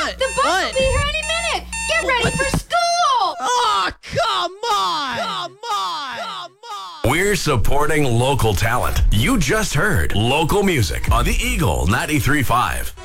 What? The bus will be here any minute. Get ready for school. Oh, come on! Come on! Come on! We're supporting local talent. You just heard local music on the Eagle 93.5.